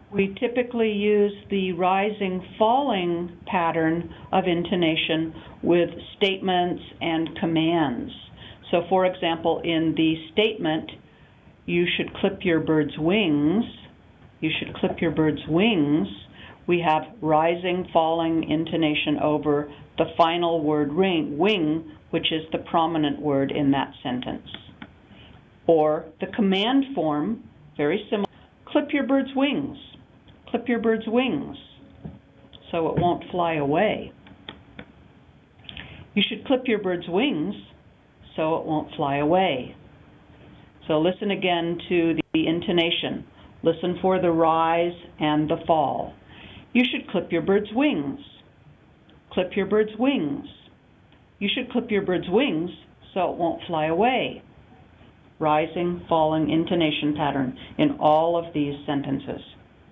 We typically use the rising-falling pattern of intonation with statements and commands. So, for example, in the statement, you should clip your bird's wings, you should clip your bird's wings, we have rising-falling intonation over the final word wing, which is the prominent word in that sentence. Or the command form, very similar, clip your bird's wings. Clip your bird's wings so it won't fly away. You should clip your bird's wings so it won't fly away. So listen again to the intonation. Listen for the rise and the fall. You should clip your bird's wings. Clip your bird's wings. You should clip your bird's wings so it won't fly away. Rising, falling intonation pattern in all of these sentences.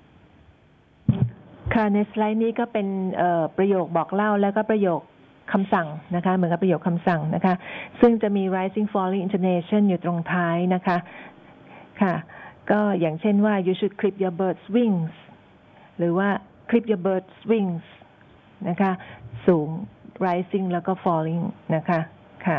ค่ะในสไลด์นี้ก็เป็นประโยคบอกเล่าแล้วก็ประโยคคำสั่งนะคะเหมือนกับประโยคคำสั่งนะคะซึ่งจะมี rising falling intonation อยู่ตรงท้ายนะคะค่ะก็อย่างเช่นว่า you should clip your bird's wings หรือว่า clip your bird's wings นะคะสูง rising แล้วก็ falling นะคะค่ะ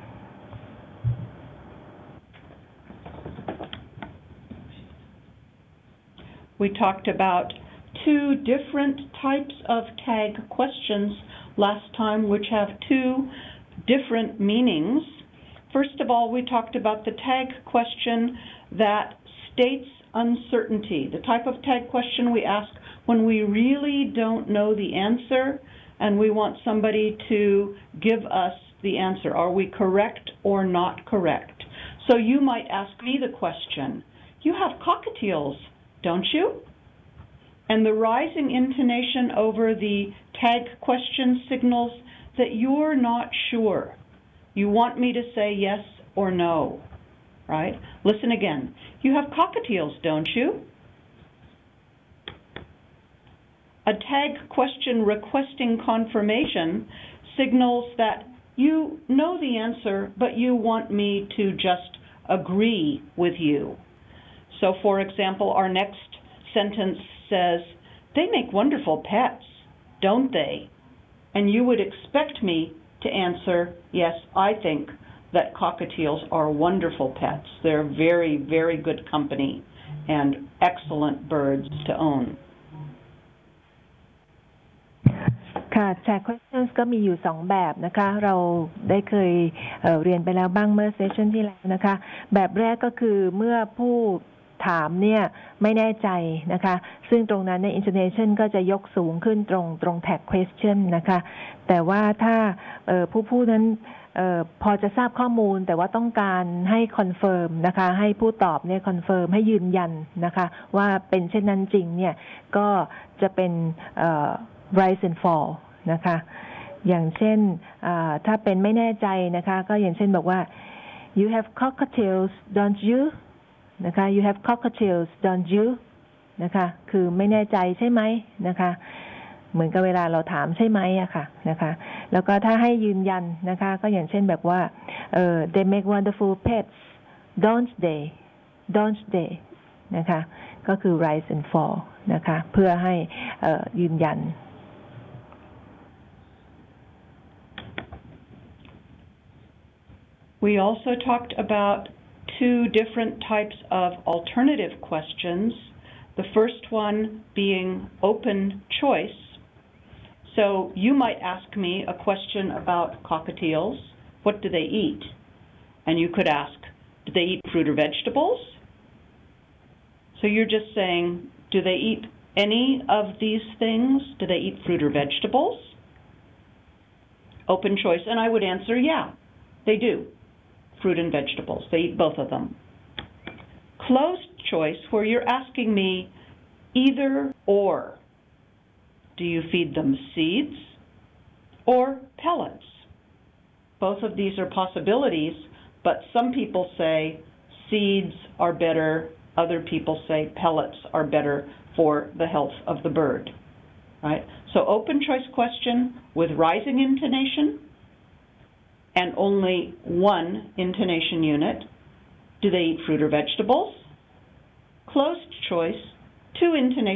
We talked about two different types of tag questions last time, which have two different meanings. First of all, we talked about the tag question that states uncertainty, the type of tag question we ask when we really don't know the answer and we want somebody to give us the answer. Are we correct or not correct? So you might ask me the question, you have cockatiels, don't you? And the rising intonation over the tag question signals that you're not sure. You want me to say yes or no, right? Listen again. You have cockatiels, don't you? A tag question requesting confirmation signals that you know the answer, but you want me to just agree with you. So, for example, our next sentence says, they make wonderful pets, don't they? And you would expect me to answer, yes, I think that cockatiels are wonderful pets. They're very, very good company and excellent birds to own. ค่ะ tag questions ก็มีอยู่2แบบนะคะเราได้เคยเรียนไปแล้วบ้างเมื่อเซสชั่นที่แล้วนะคะแบบแรกก็คือเมื่อผู้ถามเนี่ยไม่แน่ใจนะคะซึ่งตรงนั้นใน intonation ก็จะยกสูงขึ้นตรง tag question นะคะแต่ว่าถ้าผู้พูดนั้นพอจะทราบข้อมูลแต่ว่าต้องการให้ confirm นะคะให้ผู้ตอบเนี่ย confirm ให้ยืนยันนะคะว่าเป็นเช่นนั้นจริงเนี่ยก็จะเป็นrise and fall นะคะอย่างเช่นถ้าเป็นไม่แน่ใจนะคะก็อย่างเช่นบอกว่า you have cockatiels don't you นะคะ you have cockatiels don't you นะคะคือไม่แน่ใจใช่ไหมนะคะเหมือนกับเวลาเราถามใช่ไหมอะค่ะนะคะแล้วก็ถ้าให้ยืนยันนะคะก็อย่างเช่นแบบว่าthey make wonderful pets don't they นะคะก็คือ rise and fall นะคะเพื่อให้ยืนยัน We also talked about two different types of alternative questions. The first one being open choice. So you might ask me a question about cockatiels. What do they eat? And you could ask, do they eat fruit or vegetables? So you're just saying, do they eat any of these things? Do they eat fruit or vegetables? Open choice. And I would answer, yeah, they do. Fruit and vegetables. They eat both of them. Closed choice, where you're asking me either or. Do you feed them seeds or pellets? Both of these are possibilities, but some people say seeds are better, other people say pellets are better for the health of the bird. Right? So open choice question with rising intonation and only one intonation unit. Do they eat fruit or vegetables? Closed choice, two intonation